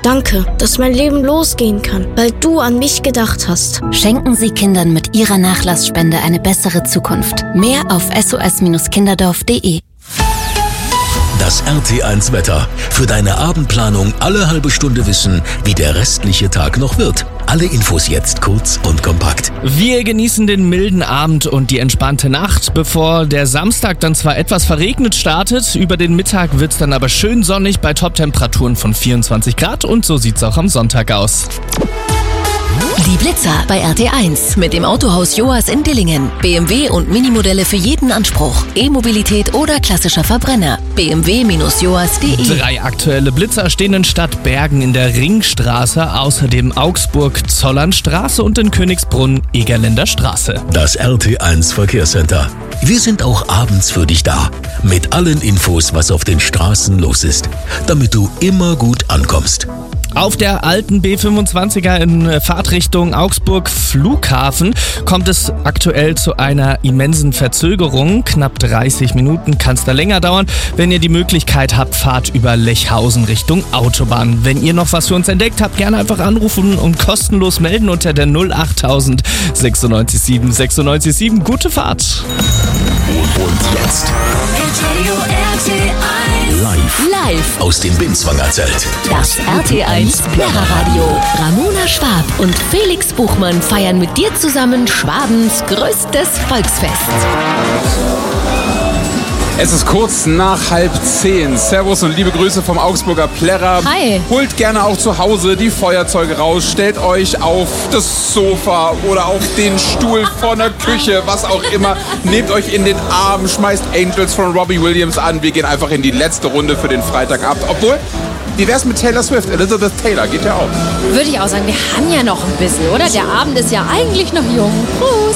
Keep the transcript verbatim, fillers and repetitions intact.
Danke, dass mein Leben losgehen kann, weil du an mich gedacht hast. Schenken Sie Kindern mit Ihrer Nachlassspende eine bessere Zukunft. Mehr auf s o s kinderdorf punkt d e. Das R T eins Wetter. Für deine Abendplanung alle halbe Stunde wissen, wie der restliche Tag noch wird. Alle Infos jetzt kurz und kompakt. Wir genießen den milden Abend und die entspannte Nacht, bevor der Samstag dann zwar etwas verregnet startet. Über den Mittag wird's dann aber schön sonnig bei Top-Temperaturen von vierundzwanzig Grad und so sieht's auch am Sonntag aus. Die Blitzer bei R T eins mit dem Autohaus Joas in Dillingen. B M W und Minimodelle für jeden Anspruch. E-Mobilität oder klassischer Verbrenner. b m w Bindestrich joas punkt d e. Drei aktuelle Blitzer stehen in Stadtbergen in der Ringstraße, außerdem Augsburg Zollernstraße und in Königsbrunn Egerländer Straße. Das R T eins Verkehrscenter. Wir sind auch abends für dich da. Mit allen Infos, was auf den Straßen los ist. Damit du immer gut ankommst. Auf der alten B fünfundzwanziger in Fahrtrichtung Augsburg Flughafen kommt es aktuell zu einer immensen Verzögerung. Knapp dreißig Minuten kann es da länger dauern. Wenn ihr die Möglichkeit habt, fahrt über Lechhausen Richtung Autobahn. Wenn ihr noch was für uns entdeckt habt, gerne einfach anrufen und kostenlos melden unter der null acht null null sechs sieben sechs sechs sieben. Gute Fahrt! Und jetzt live, Live aus dem Binswanger Zelt. das R T eins Plärrer-Radio. Ramona Schwab und Felix Buchmann feiern mit dir zusammen Schwabens größtes Volksfest. Es ist kurz nach halb zehn. Servus und liebe Grüße vom Augsburger Plärrer. Hi. Holt gerne auch zu Hause die Feuerzeuge raus. Stellt euch auf das Sofa oder auf den Stuhl vor der Küche, was auch immer. Nehmt euch in den Arm, schmeißt Angels von Robbie Williams an. Wir gehen einfach in die letzte Runde für den Freitagabend. Obwohl, wie wär's mit Taylor Swift? Elizabeth Taylor geht ja auch. Würde ich auch sagen, wir haben ja noch ein bisschen, oder? Der Abend ist ja eigentlich noch jung. Prost!